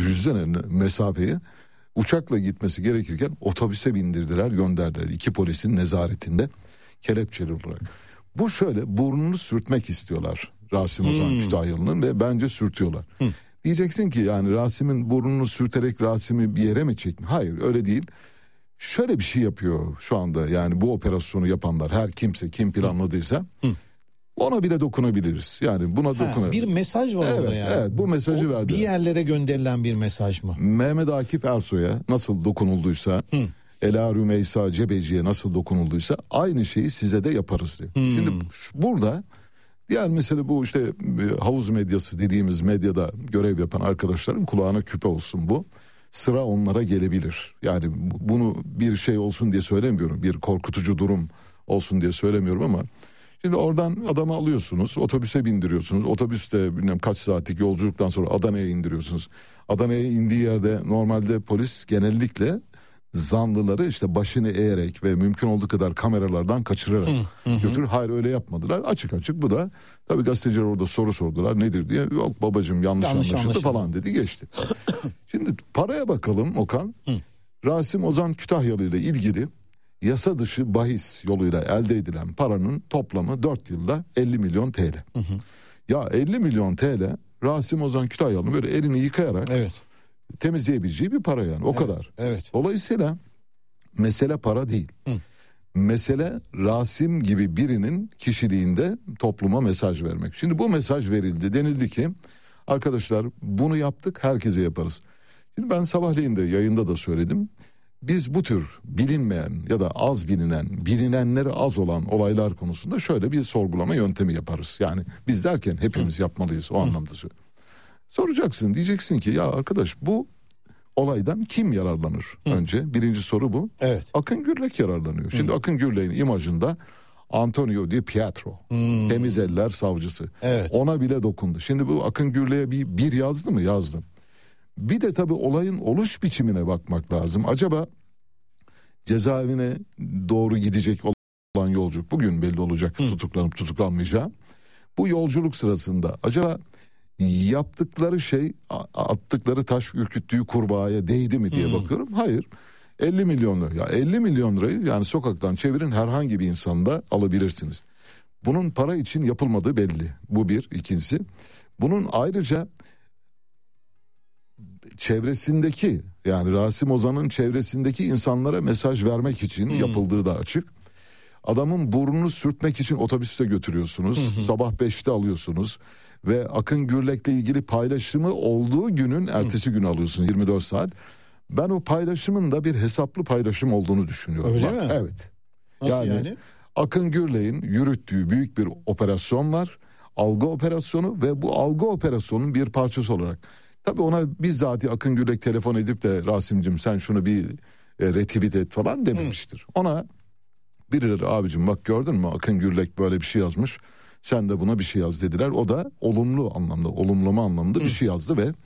Düşünsene mesafeyi, uçakla gitmesi gerekirken otobüse bindirdiler, gönderdiler. 2 polisin nezaretinde kelepçeli olarak. Bu şöyle, burnunu sürtmek istiyorlar Rasim Ozan Kütahyalı'nın ve bence sürtüyorlar. Diyeceksin ki yani Rasim'in burnunu sürterek Rasim'i bir yere mi çekti? Hayır, öyle değil. Şöyle bir şey yapıyor şu anda, yani bu operasyonu yapanlar, her kimse, kim planladıysa ona bile dokunabiliriz. Yani buna dokunabiliriz. Bir mesaj var orada yani. Evet, bu mesajı verdi. Bir yerlere gönderilen bir mesaj mı? Mehmet Akif Ersoy'a nasıl dokunulduysa, Ela Rümeysa Cebeci'ye nasıl dokunulduysa aynı şeyi size de yaparız diye. Şimdi burada diğer mesele bu, işte havuz medyası dediğimiz medyada görev yapan arkadaşların kulağına küpe olsun bu. Sıra onlara gelebilir. Yani bunu bir şey olsun diye söylemiyorum. Bir korkutucu durum olsun diye söylemiyorum ama şimdi oradan adamı alıyorsunuz, otobüse bindiriyorsunuz. Otobüste bilmem kaç saatlik yolculuktan sonra Adana'ya indiriyorsunuz. Adana'ya indiği yerde normalde polis genellikle zanlıları işte başını eğerek ve mümkün olduğu kadar kameralardan kaçırarak götürür. Hayır, öyle yapmadılar. Açık açık, bu da tabii gazeteciler orada soru sordular, nedir diye. Yok babacığım, yanlış anlaşıldı falan dedi, geçti. Şimdi paraya bakalım Okan. Rasim Ozan Kütahyalı ile ilgili yasa dışı bahis yoluyla elde edilen paranın toplamı 4 yılda 50 milyon TL. Ya 50 milyon TL Rasim Ozan Kütahyalı'nın böyle elini yıkayarak temizleyebileceği bir para yani, o kadar. Dolayısıyla mesele para değil. Mesele Rasim gibi birinin kişiliğinde topluma mesaj vermek. Şimdi bu mesaj verildi, denildi ki arkadaşlar bunu yaptık, herkese yaparız. Şimdi ben sabahleyin de yayında da söyledim. Biz bu tür bilinmeyen ya da az bilinen, bilinenleri az olan olaylar konusunda şöyle bir sorgulama yöntemi yaparız. Yani biz derken hepimiz yapmalıyız, o anlamda söylüyorum. Soracaksın, diyeceksin ki ya arkadaş, bu olaydan kim yararlanır? Önce birinci soru bu. Akın Gürlek yararlanıyor. Şimdi Akın Gürlek'in imajında Antonio Di Pietro, temiz eller savcısı. Ona bile dokundu. Şimdi bu Akın Gürlek'e bir yazdı mı? Yazdı. Bir de tabii olayın oluş biçimine bakmak lazım. Acaba cezaevine doğru gidecek olan yolculuk, bugün belli olacak tutuklanıp tutuklanmayacağı. Bu yolculuk sırasında acaba yaptıkları şey, attıkları taş ürküttüğü kurbağaya değdi mi diye bakıyorum. Hayır. 50 milyon lira. Ya 50 milyon lirayı yani sokaktan çevirin, herhangi bir insanda alabilirsiniz. Bunun para için yapılmadığı belli. Bu bir. İkincisi, bunun ayrıca çevresindeki, yani Rasim Ozan'ın çevresindeki insanlara mesaj vermek için yapıldığı da açık. Adamın burnunu sürtmek için otobüste götürüyorsunuz. Sabah 5'te alıyorsunuz. Ve Akın Gürlek'le ilgili paylaşımı olduğu günün ertesi günü alıyorsunuz, 24 saat. Ben o paylaşımın da bir hesaplı paylaşım olduğunu düşünüyorum. Öyle mi? Evet. Nasıl yani? Akın Gürlek'in yürüttüğü büyük bir operasyon var. Algı operasyonu ve bu algı operasyonun bir parçası olarak. Tabii ona bizzat Akın Gürlek telefon edip de Rasim'cim sen şunu bir retweet et falan dememiştir. Ona birileri abicim bak gördün mü Akın Gürlek böyle bir şey yazmış. Sen de buna bir şey yaz dediler. O da olumlu anlamda, olumlama anlamında bir şey yazdı ve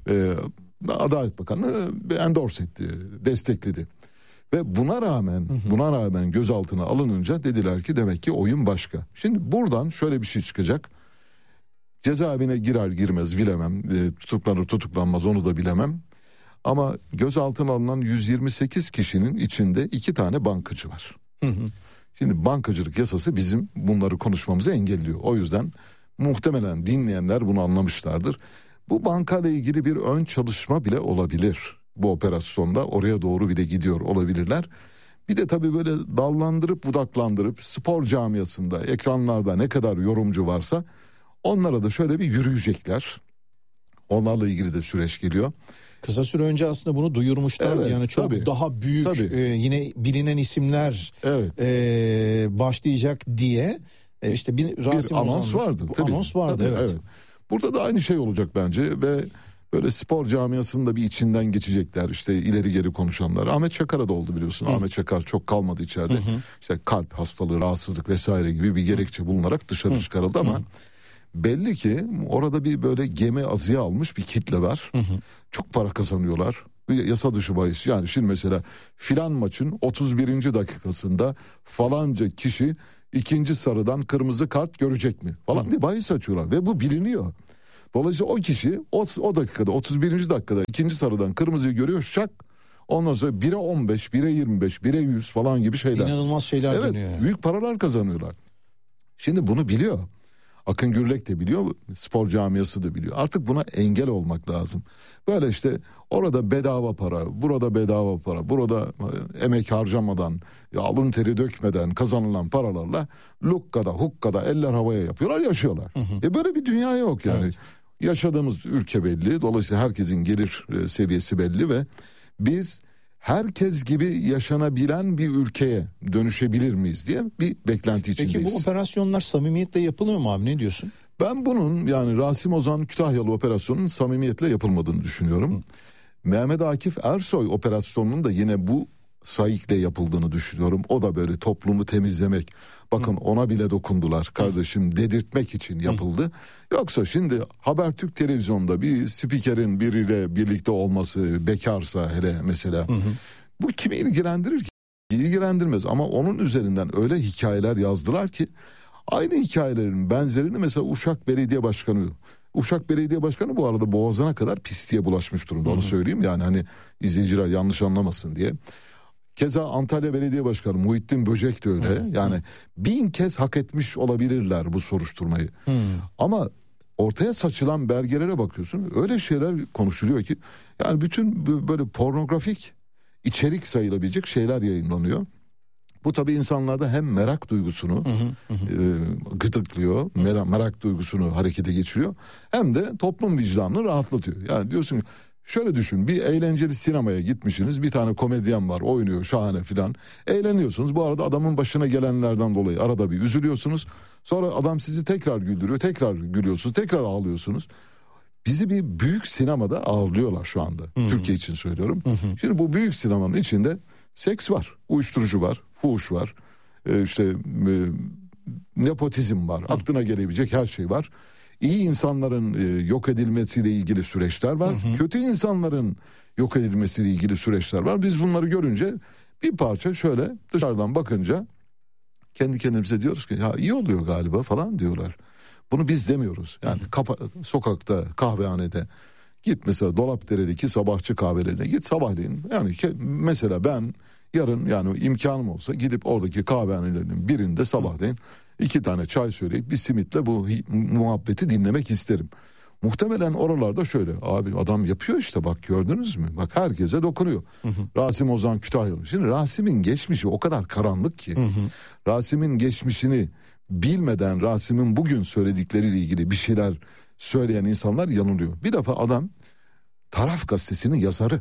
Adalet Bakanı endorse etti, destekledi. Ve buna rağmen gözaltına alınınca dediler ki demek ki oyun başka. Şimdi buradan şöyle bir şey çıkacak. Cezaevine girer girmez bilemem, tutuklanır tutuklanmaz onu da bilemem. Ama gözaltına alınan 128 kişinin içinde 2 tane bankacı var. Şimdi bankacılık yasası bizim bunları konuşmamızı engelliyor. O yüzden muhtemelen dinleyenler bunu anlamışlardır. Bu bankayla ilgili bir ön çalışma bile olabilir. Bu operasyonda oraya doğru bile gidiyor olabilirler. Bir de tabii böyle dallandırıp budaklandırıp spor camiasında, ekranlarda ne kadar yorumcu varsa onlara da şöyle bir yürüyecekler. Onlarla ilgili de süreç geliyor. Kısa süre önce aslında bunu duyurmuşlardı. Yani çok daha büyük yine bilinen isimler başlayacak diye işte bir Rasim anons vardı. Anons vardı. Evet. Burada da aynı şey olacak bence ve böyle spor camiasında bir içinden geçecekler. İşte ileri geri konuşanlar. Ahmet Çakar'a da oldu biliyorsun. Ahmet Çakar çok kalmadı içeride. İşte kalp hastalığı, rahatsızlık vesaire gibi bir gerekçe bulunarak dışarı çıkarıldı ama belli ki orada bir böyle gemi azıya almış bir kitle var. Çok para kazanıyorlar. Yasa dışı bahis. Yani şimdi mesela filan maçın 31. dakikasında falanca kişi 2. sarıdan kırmızı kart görecek mi falan diye bahis açıyorlar ve bu biliniyor. Dolayısıyla o kişi o dakikada 31. dakikada ikinci sarıdan kırmızıyı görüyor, şak. Ondan sonra 1'e 15, 1'e 25, 1'e 100 falan gibi şeyler. İnanılmaz şeyler dönüyor. Evet, büyük paralar kazanıyorlar. Şimdi bunu biliyor. Akın Gürlek de biliyor, spor camiası da biliyor. Artık buna engel olmak lazım. Böyle işte orada bedava para, burada bedava para, burada emek harcamadan, alın teri dökmeden kazanılan paralarla lukkada, hukkada eller havaya yapıyorlar, yaşıyorlar. Böyle bir dünya yok yani. Evet. Yaşadığımız ülke belli, dolayısıyla herkesin gelir seviyesi belli ve biz herkes gibi yaşanabilen bir ülkeye dönüşebilir miyiz diye bir beklenti içindeyiz. Peki bu operasyonlar samimiyetle yapılıyor mu abi, ne diyorsun? Ben bunun yani Rasim Ozan Kütahyalı operasyonunun samimiyetle yapılmadığını düşünüyorum. Mehmet Akif Ersoy operasyonunun da yine bu sayıkla yapıldığını düşünüyorum. O da böyle toplumu temizlemek. Bakın ona bile dokundular kardeşim dedirtmek için yapıldı. Yoksa şimdi Habertürk televizyonda bir spikerin biriyle birlikte olması, bekarsa hele mesela bu kimi ilgilendirir ki? İlgilendirmez ama onun üzerinden öyle hikayeler yazdılar ki aynı hikayelerin benzerini mesela Uşak Belediye Başkanı bu arada boğazına kadar pisliğe bulaşmış durumda. Onu söyleyeyim yani hani izleyiciler yanlış anlamasın diye. Keza Antalya Belediye Başkanı Muhittin Böcek de öyle. Yani 1000 kez hak etmiş olabilirler bu soruşturmayı. Ama ortaya saçılan belgelere bakıyorsun. Öyle şeyler konuşuluyor ki yani bütün böyle pornografik içerik sayılabilecek şeyler yayınlanıyor. Bu tabii insanlarda hem merak duygusunu gıdıklıyor, merak duygusunu harekete geçiriyor. Hem de toplum vicdanını rahatlatıyor. Yani diyorsun şöyle düşün, bir eğlenceli sinemaya gitmişsiniz, bir tane komedyen var, oynuyor şahane filan, eğleniyorsunuz. Bu arada adamın başına gelenlerden dolayı arada bir üzülüyorsunuz. Sonra adam sizi tekrar güldürüyor, tekrar gülüyorsunuz, tekrar ağlıyorsunuz. Bizi bir büyük sinemada ağırlıyorlar şu anda. Türkiye için söylüyorum. Şimdi bu büyük sinemanın içinde seks var, uyuşturucu var, fuhuş var, nepotizm var, aklına gelebilecek her şey var. İyi insanların yok edilmesiyle ilgili süreçler var. Kötü insanların yok edilmesiyle ilgili süreçler var. Biz bunları görünce bir parça şöyle dışarıdan bakınca kendi kendimize diyoruz ki ya iyi oluyor galiba falan diyorlar. Bunu biz demiyoruz. Yani sokakta, kahvehanede git mesela Dolapdere'deki sabahçı kahvelerine git sabahleyin. Yani mesela ben yarın yani imkanım olsa gidip oradaki kahvehanelerinin birinde sabahleyin 2 tane çay söyleyip bir simitle bu muhabbeti dinlemek isterim. Muhtemelen oralarda şöyle abi adam yapıyor işte bak gördünüz mü? Bak herkese dokunuyor. Rasim Ozan Kütahyalı. Şimdi Rasim'in geçmişi o kadar karanlık ki. Rasim'in geçmişini bilmeden Rasim'in bugün söyledikleriyle ilgili bir şeyler söyleyen insanlar yanılıyor. Bir defa adam Taraf Gazetesi'nin yazarı.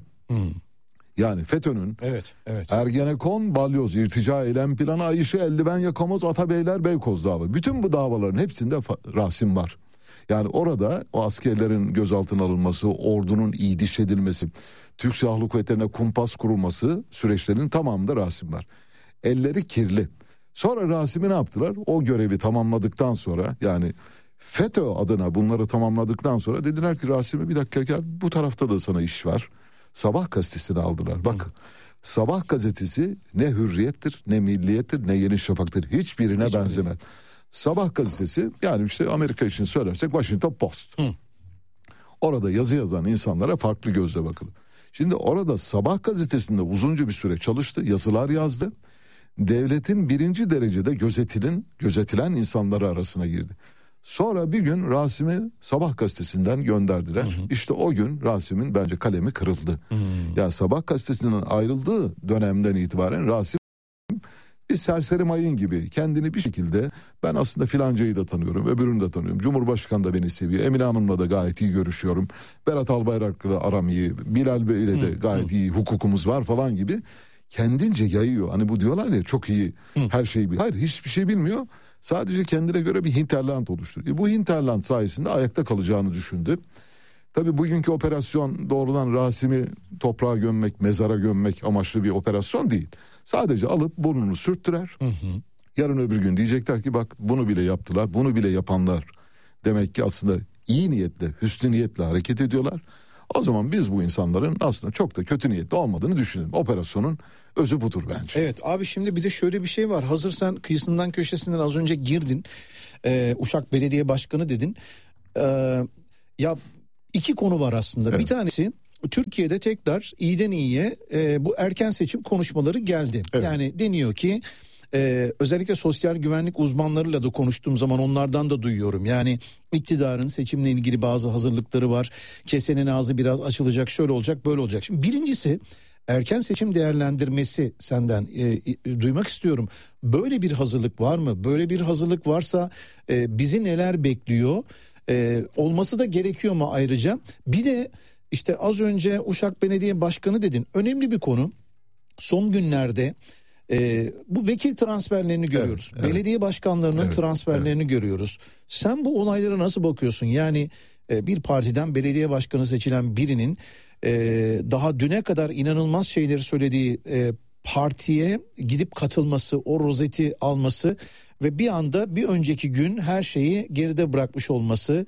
Yani FETÖ'nün evet. Ergenekon, Balyoz, irtica eylem planı, Ayşe, Eldiven Yakamoz, Atabeyler, Beykoz dava. Bütün bu davaların hepsinde Rasim var. Yani orada o askerlerin gözaltına alınması, ordunun iğdiş edilmesi, Türk Silahlı Kuvvetleri'ne kumpas kurulması süreçlerinin tamamında Rasim var. Elleri kirli. Sonra Rasim'i ne yaptılar? O görevi tamamladıktan sonra yani FETÖ adına bunları tamamladıktan sonra dediler ki Rasim'e bir dakika gel bu tarafta da sana iş var. Sabah gazetesini aldılar. Bak Sabah gazetesi ne Hürriyet'tir, ne Milliyet'tir, ne Yeni Şafak'tır. Hiçbirine benzemez. Sabah gazetesi yani işte Amerika için söylersek Washington Post. Orada yazı yazan insanlara farklı gözle bakılır. Şimdi orada Sabah gazetesinde uzunca bir süre çalıştı, yazılar yazdı. Devletin birinci derecede gözetilen insanları arasına girdi. Sonra bir gün Rasim'i Sabah gazetesinden gönderdiler. İşte o gün Rasim'in bence kalemi kırıldı. Yani Sabah gazetesinden ayrıldığı dönemden itibaren Rasim bir serseri mayın gibi kendini bir şekilde ben aslında filancayı da tanıyorum, öbürünü de tanıyorum. Cumhurbaşkanı da beni seviyor. Emine Hanım'la da gayet iyi görüşüyorum. Berat Albayrak'la aram iyi. Bilal Bey'le de gayet iyi hukukumuz var falan gibi. Kendince yayıyor. Hani bu diyorlar ya çok iyi her şeyi biliyor. Hayır hiçbir şey bilmiyor. Sadece kendine göre bir hinterland oluşturuyor. Bu hinterland sayesinde ayakta kalacağını düşündü. Tabii bugünkü operasyon doğrudan Rasim'i toprağa gömmek, mezara gömmek amaçlı bir operasyon değil. Sadece alıp burnunu sürttürer. Yarın öbür gün diyecekler ki bak bunu bile yaptılar, bunu bile yapanlar. Demek ki aslında iyi niyetle, hüsnü niyetle hareket ediyorlar. O zaman biz bu insanların aslında çok da kötü niyetli olmadığını düşünelim. Operasyonun özü budur bence. Evet abi şimdi bir de şöyle bir şey var. Hazır sen kıyısından köşesinden az önce girdin. Uşak Belediye Başkanı dedin. Ya iki konu var aslında. Evet. Bir tanesi Türkiye'de tekrar iyiden iyiye bu erken seçim konuşmaları geldi. Evet. Yani deniyor ki özellikle sosyal güvenlik uzmanlarıyla da konuştuğum zaman onlardan da duyuyorum. Yani iktidarın seçimle ilgili bazı hazırlıkları var. Kesenin ağzı biraz açılacak, şöyle olacak, böyle olacak. Şimdi birincisi erken seçim değerlendirmesi senden duymak istiyorum. Böyle bir hazırlık var mı? Böyle bir hazırlık varsa bizi neler bekliyor? Olması da gerekiyor mu ayrıca? Bir de işte az önce Uşak Belediye Başkanı dedin. Önemli bir konu. Son günlerde bu vekil transferlerini görüyoruz. Evet, belediye başkanlarının transferlerini görüyoruz. Sen bu olaylara nasıl bakıyorsun? Yani bir partiden belediye başkanı seçilen birinin daha düne kadar inanılmaz şeyleri söylediği partiye gidip katılması, o rozeti alması ve bir anda bir önceki gün her şeyi geride bırakmış olması.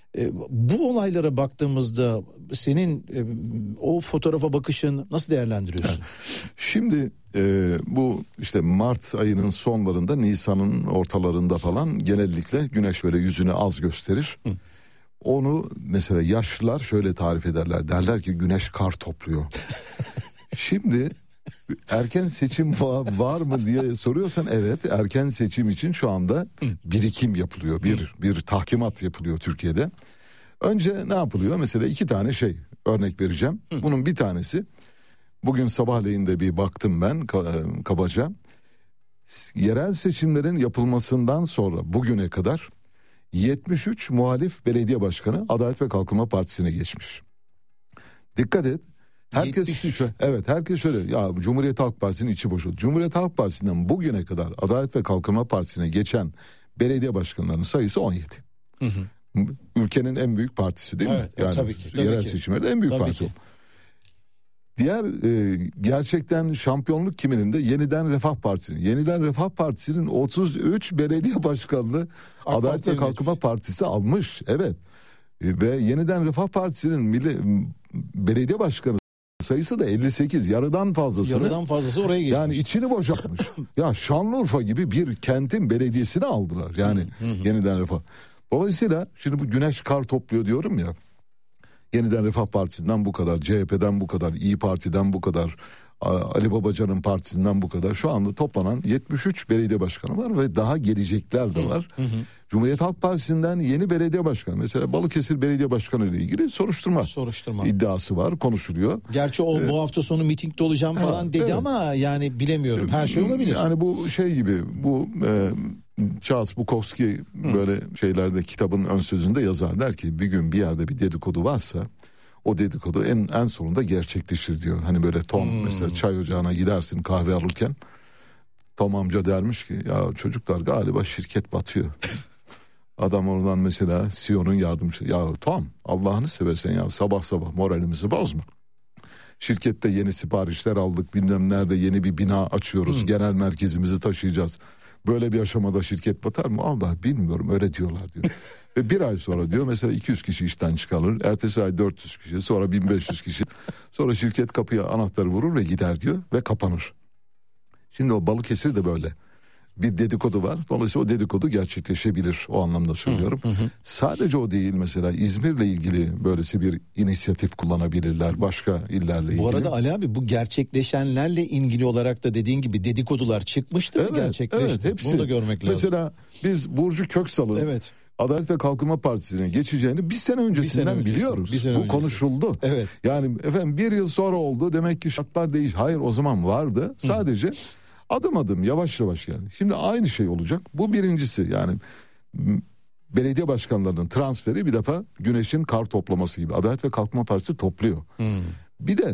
Bu olaylara baktığımızda senin o fotoğrafa bakışın nasıl değerlendiriyorsun? Şimdi bu işte Mart ayının sonlarında, Nisan'ın ortalarında falan genellikle güneş böyle yüzünü az gösterir. Hı. Onu mesela yaşlılar şöyle tarif ederler. Derler ki güneş kar topluyor. Şimdi erken seçim var mı diye soruyorsan evet, erken seçim için şu anda birikim yapılıyor. Bir tahkimat yapılıyor Türkiye'de. Önce ne yapılıyor? Mesela 2 tane örnek vereceğim. Bunun bir tanesi, bugün sabahleyin de bir baktım ben kabaca. Yerel seçimlerin yapılmasından sonra bugüne kadar 73 muhalif belediye başkanı Adalet ve Kalkınma Partisi'ne geçmiş. Dikkat et. Herkes şöyle, ya Cumhuriyet Halk Partisi'nin içi boşaldı. Cumhuriyet Halk Partisi'nden bugüne kadar Adalet ve Kalkınma Partisi'ne geçen belediye başkanlarının sayısı 17. Hı hı. Ülkenin en büyük partisi değil mi? Yani tabii ki, yerel seçimlerde en büyük tabii parti. Ki. Diğer gerçekten şampiyonluk kiminin de Yeniden Refah Partisi'nin. Yeniden Refah Partisi'nin 33 belediye başkanlığı Adalet ve Kalkınma Partisi almış. Evet. Ve Yeniden Refah Partisi'nin belediye başkanı sayısı da 58. Yarıdan fazlası oraya geçmiş. Yani içini boşaltmış. Ya Şanlıurfa gibi bir kentin belediyesini aldılar. Yani Yeniden Refah. Dolayısıyla şimdi bu güneş kar topluyor diyorum ya. Yeniden Refah Partisi'nden bu kadar, CHP'den bu kadar, İyi Parti'den bu kadar, Ali Babacan'ın partisinden bu kadar. Şu anda toplanan 73 belediye başkanı var ve daha gelecekler de var. Cumhuriyet Halk Partisi'nden yeni belediye başkanı, mesela Balıkesir Belediye Başkanı ile ilgili soruşturma iddiası var, konuşuluyor. Gerçi o bu hafta sonu mitingde olacağım falan dedi ama yani bilemiyorum, her şey olabilir. Yani bu gibi, bu Charles Bukowski böyle şeylerde, kitabın ön sözünde yazar, der ki bir gün bir yerde bir dedikodu varsa o dedikodu en sonunda gerçekleşir diyor. Hani böyle Tom mesela çay ocağına gidersin kahve alırken, Tom amca dermiş ki ya çocuklar galiba şirket batıyor. Adam oradan mesela CEO'nun yardımcısı, ya Tom Allah'ını seversen ya sabah moralimizi bozma. Şirkette yeni siparişler aldık, bilmem nerede yeni bir bina açıyoruz, genel merkezimizi taşıyacağız. Böyle bir aşamada şirket batar mı? Allah bilmiyorum, öyle diyorlar diyor. Ve bir ay sonra diyor mesela 200 kişi işten çıkarılır. Ertesi ay 400 kişi, sonra 1500 kişi. Sonra şirket kapıya anahtarı vurur ve gider diyor ve kapanır. Şimdi o Balıkesir de böyle. Bir dedikodu var. Dolayısıyla o dedikodu gerçekleşebilir, o anlamda söylüyorum. Sadece o değil, mesela İzmir'le ilgili böylesi bir inisiyatif kullanabilirler, başka illerle ilgili. Bu arada Ali abi, bu gerçekleşenlerle ilgili olarak da dediğin gibi dedikodular çıkmıştı ve gerçekleşti. Evet, hepsi. Bunu da görmek lazım. Mesela biz Burcu Köksal'ın Adalet ve Kalkınma Partisi'ne geçeceğini bir sene öncesinden biliyoruz. Bu konuşuldu. Evet. Yani efendim bir yıl sonra oldu, demek ki şartlar değiş. Hayır, o zaman vardı. Sadece adım adım, yavaş yavaş yani. Şimdi aynı şey olacak. Bu birincisi, yani belediye başkanlarının transferi bir defa güneşin kar toplaması gibi. Adalet ve Kalkınma Partisi topluyor. Bir de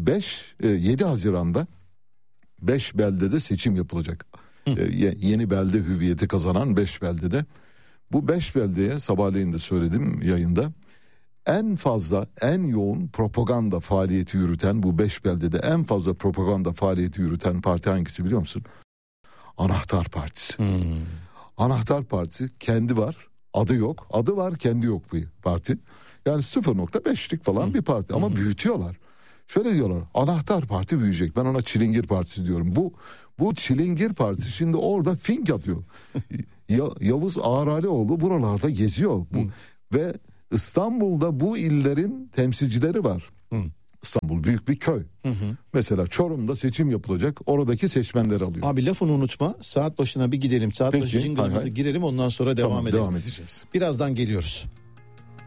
7 Haziran'da 5 beldede seçim yapılacak. Yeni belde hüviyeti kazanan 5 beldede. Bu 5 beldeye sabahleyin de söyledim yayında. En yoğun propaganda faaliyeti yürüten, bu 5 beldede en fazla propaganda faaliyeti yürüten parti hangisi biliyor musun? Anahtar Partisi. Anahtar Partisi, kendi var, adı yok. Adı var, kendi yok bu parti. Yani 0.5'lik falan bir parti ama büyütüyorlar. Şöyle diyorlar, Anahtar Parti büyüyecek. Ben ona Çilingir Partisi diyorum. Bu Çilingir Partisi şimdi orada fink atıyor. Yavuz Ağralioğlu buralarda geziyor. Ve İstanbul'da bu illerin temsilcileri var. İstanbul büyük bir köy. Mesela Çorum'da seçim yapılacak. Oradaki seçmenleri alıyor. Abi lafını unutma. Saat başına bir gidelim. Saat başı jingle'ımızı girelim, ondan sonra devam edelim. Devam edeceğiz. Birazdan geliyoruz.